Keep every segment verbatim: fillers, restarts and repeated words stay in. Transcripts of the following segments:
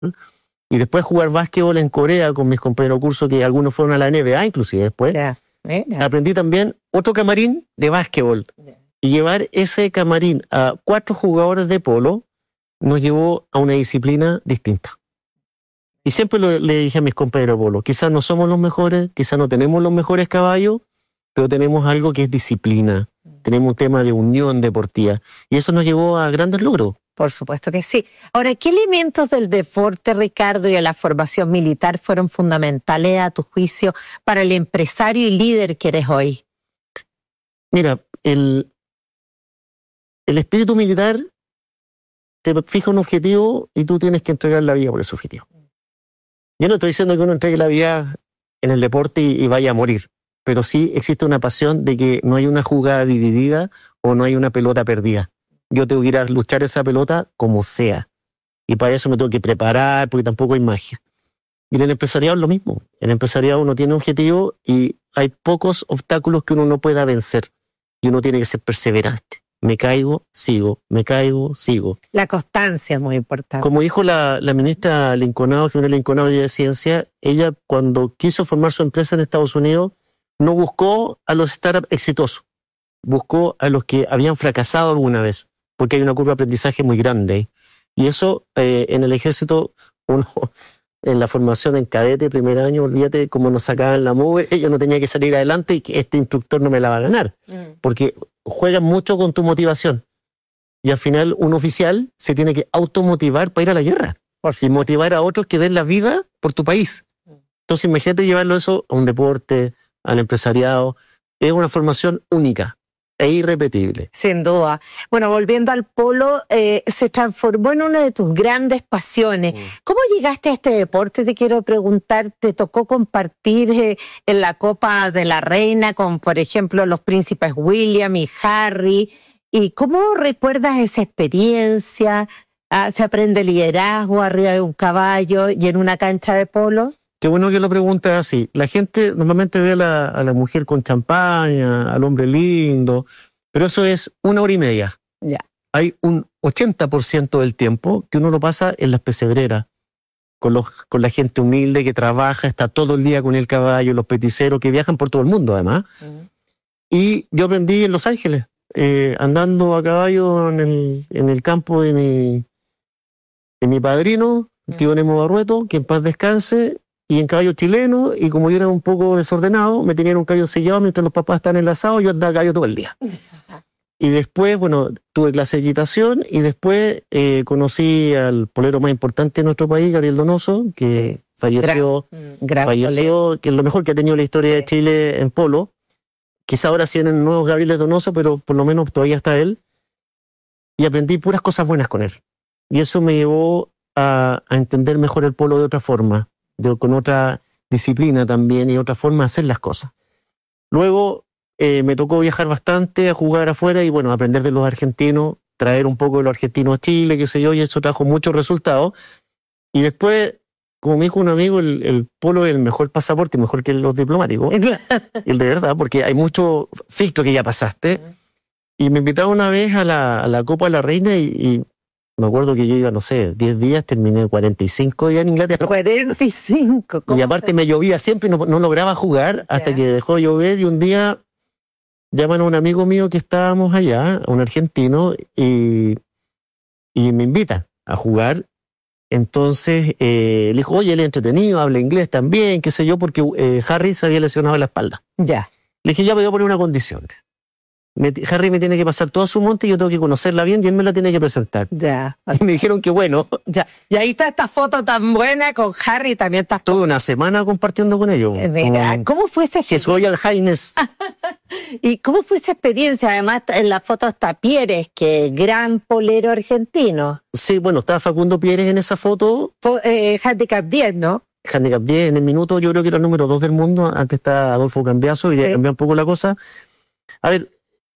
Y después jugar básquetbol en Corea con mis compañeros de curso, que algunos fueron a la N B A inclusive después. Yeah. Yeah. Aprendí también otro camarín de básquetbol. Yeah. Y llevar ese camarín a cuatro jugadores de polo nos llevó a una disciplina distinta. Y siempre lo, le dije a mis compañeros de polo, quizás no somos los mejores, quizás no tenemos los mejores caballos, pero tenemos algo que es disciplina. Tenemos un tema de unión deportiva. Y eso nos llevó a grandes logros. Por supuesto que sí. Ahora, ¿qué elementos del deporte, Ricardo, y de la formación militar fueron fundamentales a tu juicio para el empresario y líder que eres hoy? Mira, el, el espíritu militar te fija un objetivo y tú tienes que entregar la vida por ese objetivo. Yo no estoy diciendo que uno entregue la vida en el deporte y, y vaya a morir, pero sí existe una pasión de que no hay una jugada dividida o no hay una pelota perdida. Yo tengo que ir a luchar esa pelota como sea. Y para eso me tengo que preparar, porque tampoco hay magia. Y en el empresariado es lo mismo. En el empresariado uno tiene un objetivo y hay pocos obstáculos que uno no pueda vencer. Y uno tiene que ser perseverante. Me caigo, sigo. Me caigo, sigo. La constancia es muy importante. Como dijo la, la ministra Linconado, general Linconado de Ciencia, ella cuando quiso formar su empresa en Estados Unidos, no buscó a los startups exitosos. Buscó a los que habían fracasado alguna vez. Porque hay una curva de aprendizaje muy grande. Y eso eh, en el ejército, uno en la formación en cadete, primer año, olvídate cómo nos sacaban la mugre, yo no tenía que salir adelante y que este instructor no me la va a ganar. Mm. Porque juegan mucho con tu motivación. Y al final un oficial se tiene que automotivar para ir a la guerra. Y motivar a otros que den la vida por tu país. Entonces imagínate llevarlo eso a un deporte, al empresariado. Es una formación única. E irrepetible. Sin duda. Bueno, volviendo al polo, eh, se transformó en una de tus grandes pasiones. Mm. ¿Cómo llegaste a este deporte? Te quiero preguntar, ¿te tocó compartir eh, en la Copa de la Reina con, por ejemplo, los príncipes William y Harry? ¿Y cómo recuerdas esa experiencia? Ah, ¿se aprende liderazgo arriba de un caballo y en una cancha de polo? Qué bueno que lo preguntas así. La gente normalmente ve a la, a la mujer con champaña, al hombre lindo, pero eso es una hora y media. Ya. Hay un ochenta por ciento del tiempo que uno lo pasa en las pesebreras, con, los, con la gente humilde que trabaja, está todo el día con el caballo, los peticeros que viajan por todo el mundo además. Uh-huh. Y yo aprendí en Los Ángeles, eh, andando a caballo en el, en el campo de mi, de mi padrino, el tío Nemo Barrueto, que en paz descanse. Y en caballo chileno, y como yo era un poco desordenado, me tenían un caballo sellado mientras los papás estaban enlazados, yo andaba a caballo todo el día. Y después, bueno, tuve clase de equitación, y después eh, conocí al polero más importante de nuestro país, Gabriel Donoso, que falleció, gran, gran falleció que es lo mejor que ha tenido la historia de Chile en polo. Quizá ahora sí tienen nuevos Gabrieles Donoso, pero por lo menos todavía está él. Y aprendí puras cosas buenas con él. Y eso me llevó a, a entender mejor el polo de otra forma. De, con otra disciplina también y otra forma de hacer las cosas. Luego eh, me tocó viajar bastante, a jugar afuera y bueno, aprender de los argentinos, traer un poco de los argentinos a Chile, qué sé yo, y eso trajo muchos resultados. Y después, como me dijo un amigo, el, el polo es el mejor pasaporte, mejor que los diplomáticos. El de verdad, porque hay mucho filtro que ya pasaste. Y me invitaron una vez a la, a la Copa de la Reina y... y me acuerdo que yo iba, no sé, diez días, terminé cuarenta y cinco días en Inglaterra. cuarenta y cinco. Y aparte me llovía siempre y no, no lograba jugar hasta yeah. que dejó de llover y un día llaman a un amigo mío que estábamos allá, a un argentino, y, y me invitan a jugar. Entonces eh, le dijo, oye, él es entretenido, habla inglés también, qué sé yo, porque eh, Harry se había lesionado la espalda. Ya. Yeah. Le dije, ya me voy a poner una condición. Me, Harry me tiene que pasar todo su monte y yo tengo que conocerla bien y él me la tiene que presentar. Ya. Y me dijeron que bueno. Ya. Y ahí está esta foto tan buena con Harry, también estás... Toda una semana compartiendo con ellos. Mira, como, ¿cómo fue esa experiencia? His Royal Highness. ¿Y cómo fue esa experiencia? Además, en la foto está Pieres, que es gran polero argentino. Sí, bueno, estaba Facundo Pieres en esa foto. Fue, eh, handicap diez, ¿no? Handicap diez, en el minuto yo creo que era el número dos del mundo. Antes está Adolfo Cambiaso y sí. cambió un poco la cosa. A ver...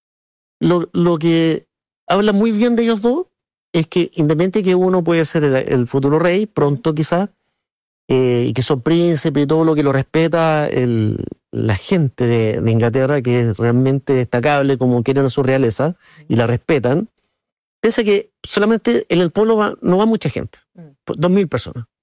Lo, lo que habla muy bien de ellos dos es que independientemente que uno puede ser el, el futuro rey, pronto quizás, eh, y que son príncipes y todo lo que lo respeta el, la gente de, de Inglaterra, que es realmente destacable como quieren a su realeza, y la respetan, Piensa que solamente en el polo va- no va mucha gente, Mm. dos mil personas.